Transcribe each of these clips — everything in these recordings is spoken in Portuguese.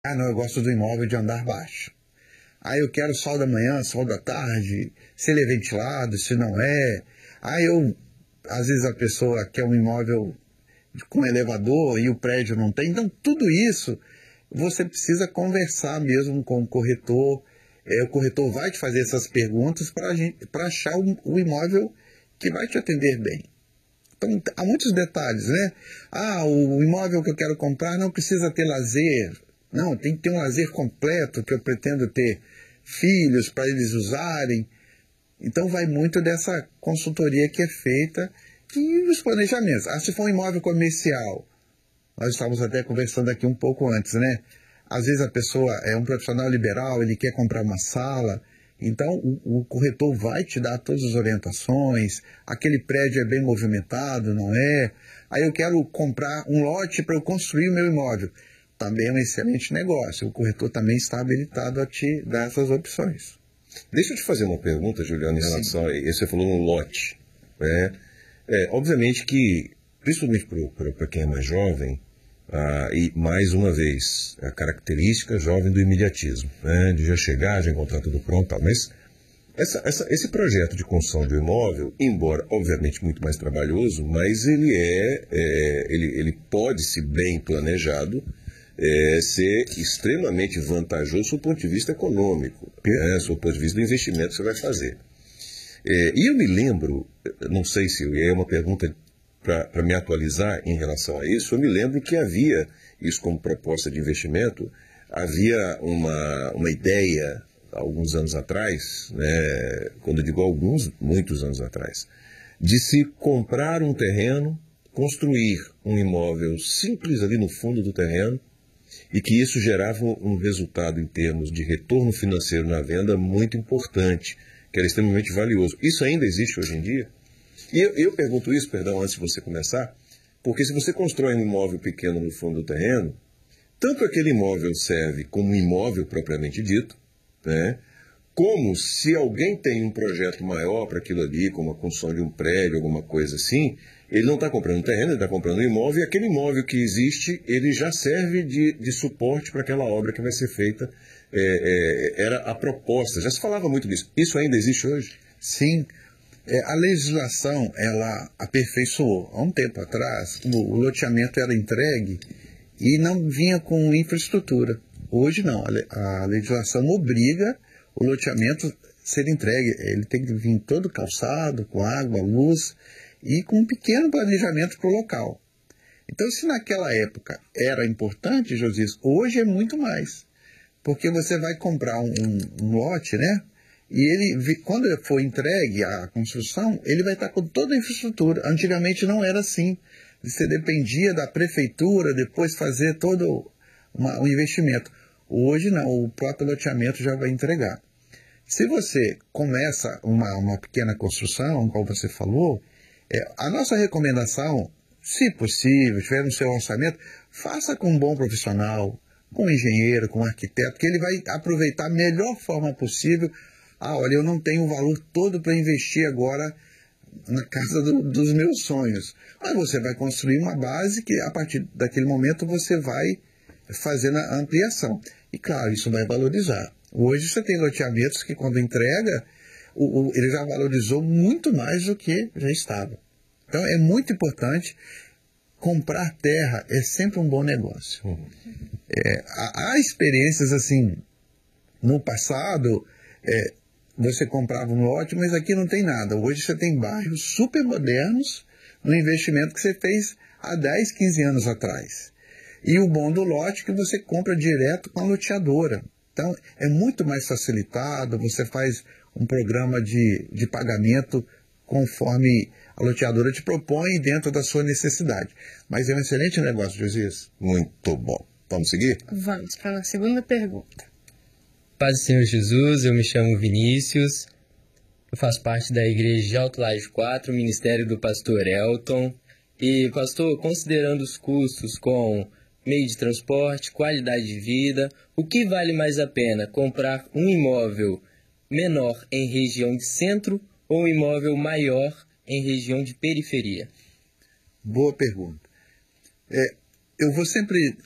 Ah, não, eu gosto do imóvel de andar baixo. Ah, eu quero sol da manhã, sol da tarde, se ele é ventilado, se não é. Às vezes a pessoa quer um imóvel com elevador e o prédio não tem. Então, tudo isso você precisa conversar mesmo com o corretor. O corretor vai te fazer essas perguntas para achar o imóvel que vai te atender bem. Então, há muitos detalhes, né? Ah, o imóvel que eu quero comprar não precisa ter lazer. Não, tem que ter um lazer completo, que eu pretendo ter filhos para eles usarem. Então, vai muito dessa consultoria que é feita e os planejamentos. Ah, se for um imóvel comercial, nós estávamos até conversando aqui um pouco antes, né? Às vezes a pessoa é um profissional liberal, ele quer comprar uma sala, então o corretor vai te dar todas as orientações, aquele prédio é bem movimentado, não é? Aí eu quero comprar um lote para eu construir o meu imóvel. Também é um excelente negócio, o corretor também está habilitado a te dar essas opções. Deixa eu te fazer uma pergunta, Juliano, em relação a isso. Você falou no lote, né? Obviamente que, principalmente para quem é mais jovem, e mais uma vez, a característica jovem do imediatismo, né? De já chegar, já encontrar tudo pronto, tal. Mas esse projeto de construção de um imóvel, embora obviamente muito mais trabalhoso, mas ele pode, se bem planejado, ser extremamente vantajoso do ponto de vista econômico, né? Do ponto de vista do investimento que você vai fazer. E eu me lembro, não sei se é uma pergunta para me atualizar em relação a isso, eu me lembro que havia isso como proposta de investimento, havia uma ideia, há alguns anos atrás, né, quando eu digo alguns, muitos anos atrás, de se comprar um terreno, construir um imóvel simples ali no fundo do terreno, e que isso gerava um resultado em termos de retorno financeiro na venda muito importante, que era extremamente valioso. Isso ainda existe hoje em dia? E eu pergunto isso, perdão, antes de você começar, porque se você constrói um imóvel pequeno no fundo do terreno, tanto aquele imóvel serve como imóvel propriamente dito, né? Como se alguém tem um projeto maior para aquilo ali, como a construção de um prédio, alguma coisa assim, ele não está comprando um terreno, ele está comprando um imóvel, e aquele imóvel que existe, ele já serve de suporte para aquela obra que vai ser feita. Era a proposta, já se falava muito disso. Isso ainda existe hoje? Sim. A legislação, ela aperfeiçoou. Há um tempo atrás, o loteamento era entregue e não vinha com infraestrutura. Hoje não, a legislação obriga o loteamento a ser entregue. Ele tem que vir todo calçado, com água, luz e com um pequeno planejamento para o local. Então, se naquela época era importante, Josias, hoje é muito mais. Porque você vai comprar um lote, né? E ele, quando for entregue a construção, ele vai estar com toda a infraestrutura. Antigamente não era assim. Você dependia da prefeitura, depois fazer todo um investimento. Hoje não, o próprio loteamento já vai entregar. Se você começa uma pequena construção, como você falou, a nossa recomendação, se possível, tiver no seu orçamento, faça com um bom profissional, com um engenheiro, com um arquiteto, que ele vai aproveitar a melhor forma possível. Olha, eu não tenho o valor todo para investir agora na casa dos meus sonhos. Mas você vai construir uma base que, a partir daquele momento, você vai fazendo a ampliação. E, claro, isso vai valorizar. Hoje você tem loteamentos que, quando entrega, ele já valorizou muito mais do que já estava. Então, é muito importante. Comprar terra é sempre um bom negócio. Há experiências assim, no passado, você comprava um lote, mas aqui não tem nada. Hoje você tem bairros super modernos no investimento que você fez há 10, 15 anos atrás. E o bom do lote é que você compra direto com a loteadora. Então, é muito mais facilitado, você faz um programa de pagamento conforme a loteadora te propõe dentro da sua necessidade. Mas é um excelente negócio, Josias. Muito bom. Vamos seguir? Vamos para a segunda pergunta. Paz do Senhor Jesus, eu me chamo Vinícius, eu faço parte da Igreja de Alto Laje 4, Ministério do Pastor Elton. E, pastor, considerando os custos com meio de transporte, qualidade de vida, o que vale mais a pena? Comprar um imóvel menor em região de centro ou um imóvel maior em região de periferia? Boa pergunta. Eu vou sempre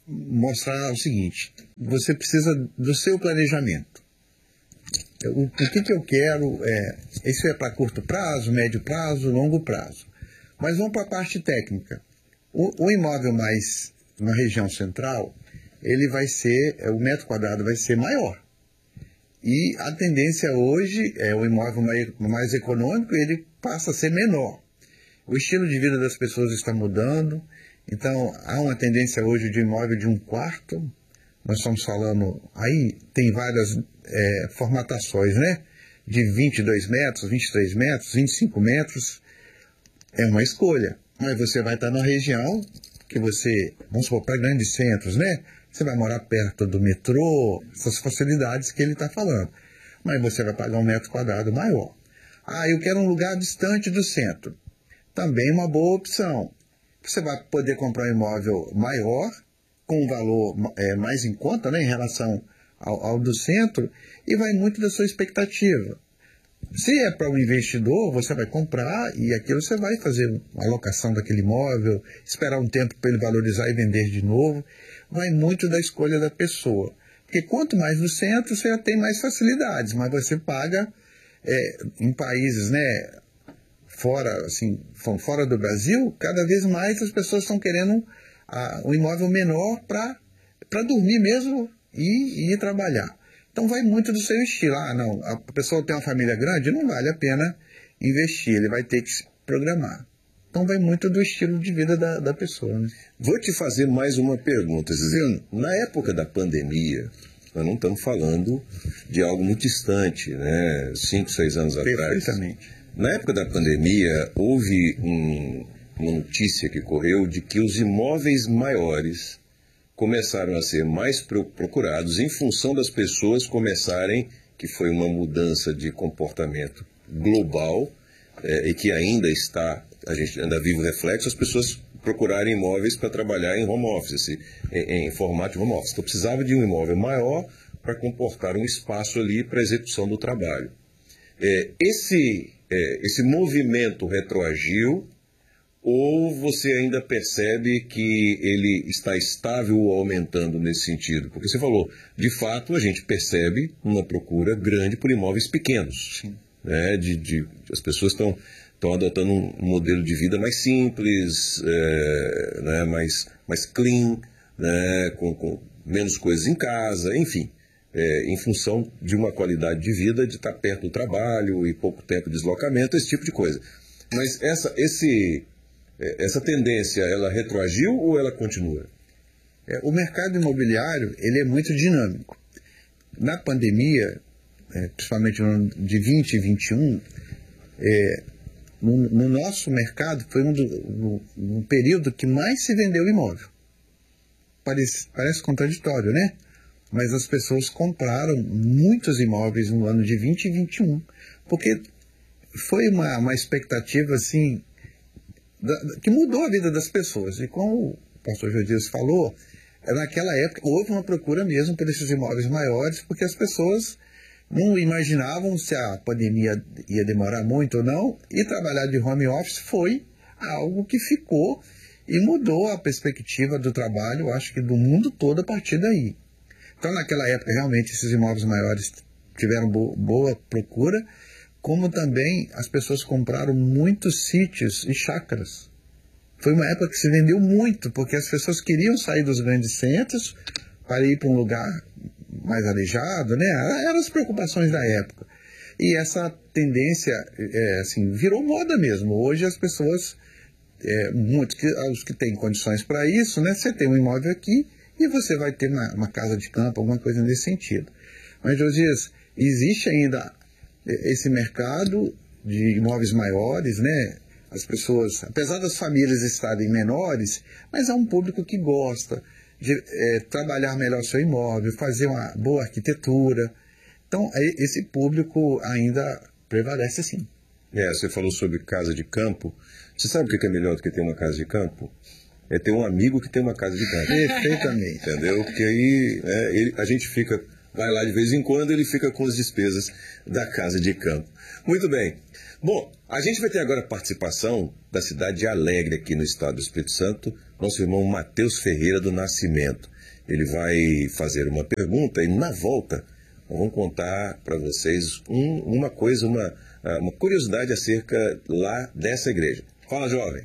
mostrar o seguinte: você precisa do seu planejamento. O que eu quero isso é para curto prazo, médio prazo, longo prazo. Mas vamos para a parte técnica. O imóvel mais na região central, ele vai ser, o metro quadrado vai ser maior. E a tendência hoje é o imóvel mais econômico, ele passa a ser menor. O estilo de vida das pessoas está mudando, então há uma tendência hoje de imóvel de um quarto. Nós estamos falando, aí tem várias formatações, né? De 22 metros, 23 metros, 25 metros. É uma escolha. Mas você vai estar numa região que você, vamos supor, para grandes centros, né? Você vai morar perto do metrô, essas facilidades que ele está falando. Mas você vai pagar um metro quadrado maior. Ah, eu quero um lugar distante do centro. Também uma boa opção. Você vai poder comprar um imóvel maior, com um valor mais em conta, né, em relação ao do centro, e vai muito da sua expectativa. Se é para um investidor, você vai comprar e aquilo você vai fazer a alocação daquele imóvel, esperar um tempo para ele valorizar e vender de novo. Vai muito da escolha da pessoa. Porque quanto mais no centro, você já tem mais facilidades, mas você paga em países, né, fora do Brasil, cada vez mais as pessoas estão querendo um imóvel menor para dormir mesmo e ir trabalhar. Então vai muito do seu estilo. Ah, não, a pessoa tem uma família grande, não vale a pena investir, ele vai ter que se programar. Então vai muito do estilo de vida da pessoa. Né? Vou te fazer mais uma pergunta, Zizino. Na época da pandemia, nós não estamos falando de algo muito distante, né? 5, 6 anos atrás. Perfeitamente. Na época da pandemia, houve uma notícia que correu de que os imóveis maiores começaram a ser mais procurados em função das pessoas começarem, que foi uma mudança de comportamento global, e que ainda a gente ainda vive o reflexo, as pessoas procurarem imóveis para trabalhar em home office, em formato de home office. Então precisava de um imóvel maior para comportar um espaço ali para a execução do trabalho. Esse movimento retroagiu, ou você ainda percebe que ele está estável ou aumentando nesse sentido? Porque você falou, de fato, a gente percebe uma procura grande por imóveis pequenos. Né? As pessoas estão adotando um modelo de vida mais simples, né? mais clean, né? com menos coisas em casa, enfim. Em função de uma qualidade de vida, de estar perto do trabalho e pouco tempo de deslocamento, esse tipo de coisa. Mas essa tendência, ela retroagiu ou ela continua? O mercado imobiliário, ele é muito dinâmico. Na pandemia, principalmente no ano de 20 e 21, no nosso mercado foi um período que mais se vendeu imóvel. Parece contraditório, né? Mas as pessoas compraram muitos imóveis no ano de 20 e 21, porque foi uma expectativa assim, que mudou a vida das pessoas. E como o pastor Josias falou, naquela época houve uma procura mesmo por esses imóveis maiores, porque as pessoas não imaginavam se a pandemia ia demorar muito ou não, e trabalhar de home office foi algo que ficou e mudou a perspectiva do trabalho, acho que do mundo todo a partir daí. Então, naquela época, realmente, esses imóveis maiores tiveram boa procura, como também as pessoas compraram muitos sítios e chácaras. Foi uma época que se vendeu muito, porque as pessoas queriam sair dos grandes centros para ir para um lugar mais arejado, né? Eram as preocupações da época. E essa tendência virou moda mesmo. Hoje as pessoas, os que têm condições para isso, né? Você tem um imóvel aqui e você vai ter uma casa de campo, alguma coisa nesse sentido. Mas, Josias, existe ainda esse mercado de imóveis maiores, né? As pessoas, apesar das famílias estarem menores, mas há um público que gosta de trabalhar melhor seu imóvel, fazer uma boa arquitetura. Então, esse público ainda prevalece sim. Você falou sobre casa de campo. Você sabe o que é melhor do que ter uma casa de campo? É ter um amigo que tem uma casa de campo. Perfeitamente. Entendeu? Porque aí a gente vai lá de vez em quando, ele fica com as despesas da casa de campo. Muito bem. Bom, a gente vai ter agora a participação da cidade de Alegre, aqui no estado do Espírito Santo, nosso irmão Matheus Ferreira do Nascimento. Ele vai fazer uma pergunta e na volta vamos contar para vocês uma coisa, uma curiosidade acerca lá dessa igreja. Fala, jovem.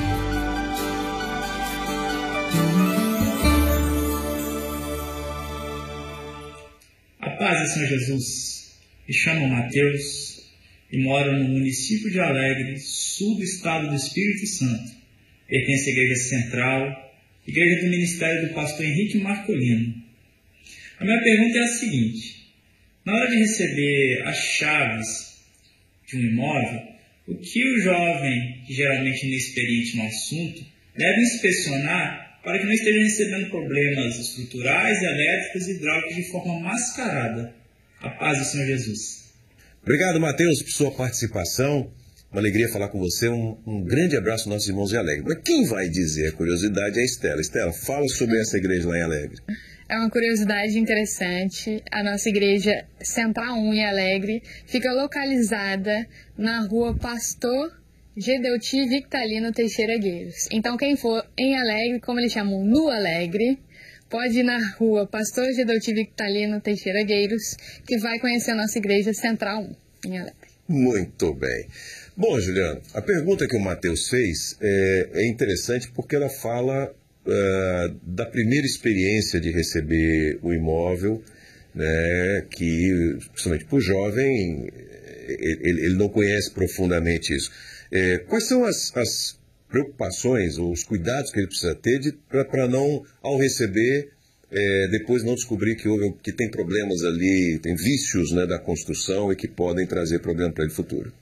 A paz do Senhor Jesus. Me chamo Mateus e moro no município de Alegre, sul do estado do Espírito Santo. Pertenço à Igreja Central, igreja do ministério do pastor Henrique Marcolino. A minha pergunta é a seguinte: na hora de receber as chaves de um imóvel, o que o jovem, que geralmente é inexperiente no assunto, deve inspecionar para que não esteja recebendo problemas estruturais, elétricos e hidráulicos de forma mascarada? A paz do Senhor Jesus. Obrigado, Mateus, por sua participação. Uma alegria falar com você. Um grande abraço aos nossos irmãos de Alegre. Mas quem vai dizer a curiosidade é a Estela. Estela, fala sobre essa igreja lá em Alegre. É uma curiosidade interessante. A nossa igreja Central 1 em Alegre fica localizada na rua Pastor Gedeuti Victalino Teixeira Gueiros. Então, quem for em Alegre, como eles chamam, no Alegre, pode ir na rua Pastor Gedeuti Victalino Teixeira Gueiros, que vai conhecer a nossa igreja Central 1 em Alegre. Muito bem. Bom, Juliano, a pergunta que o Mateus fez é interessante porque ela fala da primeira experiência de receber o imóvel, né, que, principalmente para o jovem, ele não conhece profundamente isso. Quais são as preocupações ou os cuidados que ele precisa ter para não, ao receber, depois não descobrir que tem problemas ali, tem vícios, né, da construção e que podem trazer problema para ele no futuro?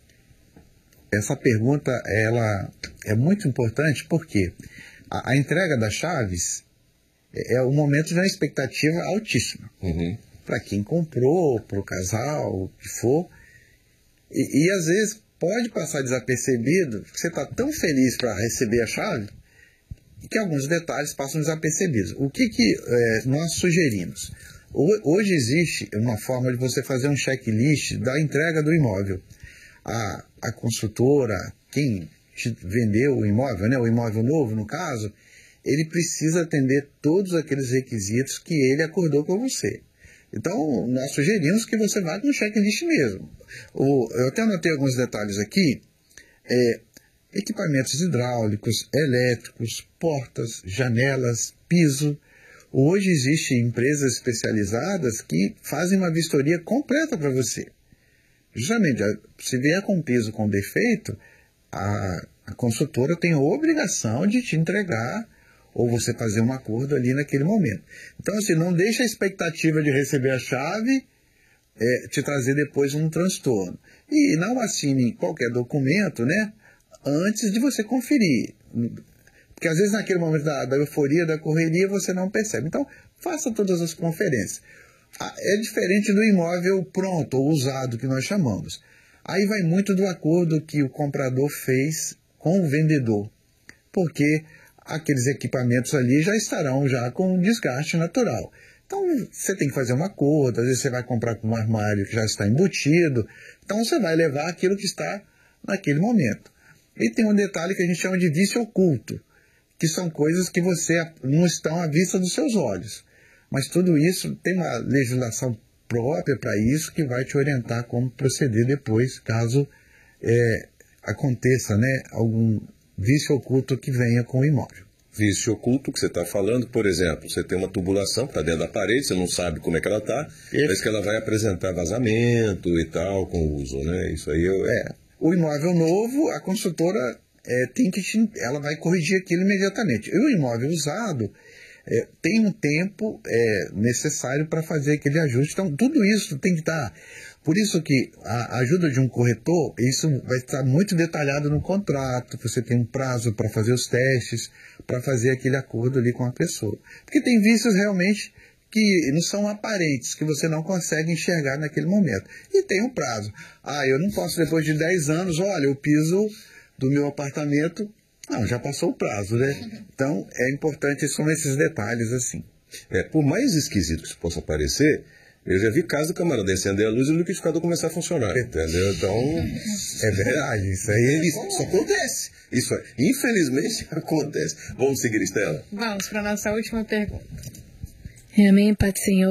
Essa pergunta ela é muito importante porque a entrega das chaves é um momento de uma expectativa altíssima. Uhum. Para quem comprou, para o casal, o que for. E às vezes pode passar desapercebido, você está tão feliz para receber a chave, que alguns detalhes passam desapercebidos. O que nós sugerimos? Hoje existe uma forma de você fazer um checklist da entrega do imóvel. A construtora, quem te vendeu o imóvel, né, o imóvel novo no caso, ele precisa atender todos aqueles requisitos que ele acordou com você. Então, nós sugerimos que você vá com um checklist mesmo. Eu até anotei alguns detalhes aqui. Equipamentos hidráulicos, elétricos, portas, janelas, piso. Hoje existem empresas especializadas que fazem uma vistoria completa para você. Justamente, se vier com piso com defeito, a construtora tem a obrigação de te entregar ou você fazer um acordo ali naquele momento. Então, assim, não deixa a expectativa de receber a chave te trazer depois um transtorno. E não assine qualquer documento, né, antes de você conferir. Porque às vezes naquele momento da euforia, da correria, você não percebe. Então, faça todas as conferências. É diferente do imóvel pronto ou usado que nós chamamos. Aí vai muito do acordo que o comprador fez com o vendedor. Porque aqueles equipamentos ali já estarão com um desgaste natural. Então, você tem que fazer um acordo. Às vezes você vai comprar com um armário que já está embutido. Então, você vai levar aquilo que está naquele momento. E tem um detalhe que a gente chama de vício oculto, que são coisas que você não estão à vista dos seus olhos. Mas tudo isso tem uma legislação própria para isso que vai te orientar como proceder depois, caso aconteça, né, algum vício oculto que venha com o imóvel. Vício oculto que você está falando, por exemplo, você tem uma tubulação que está dentro da parede, você não sabe como é que ela está, mas que ela vai apresentar vazamento e tal com o uso, né? Isso aí O imóvel novo, a construtora ela vai corrigir aquilo imediatamente. E o imóvel usado tem um tempo necessário para fazer aquele ajuste. Então, tudo isso tem que estar. Por isso que a ajuda de um corretor, isso vai estar muito detalhado no contrato. Você tem um prazo para fazer os testes, para fazer aquele acordo ali com a pessoa. Porque tem vícios realmente que não são aparentes, que você não consegue enxergar naquele momento. E tem um prazo. Eu não posso, depois de 10 anos, olha, o piso do meu apartamento, não, já passou o prazo, né? Então, é importante, são esses detalhes, assim. Por mais esquisito que isso possa parecer, eu já vi caso do camarada acender a luz e o liquidificador começar a funcionar, entendeu? Então, é verdade, isso aí... Isso acontece. Isso, infelizmente, acontece. Vamos seguir, Estela? Vamos para a nossa última pergunta. Amém, Pai do Senhor.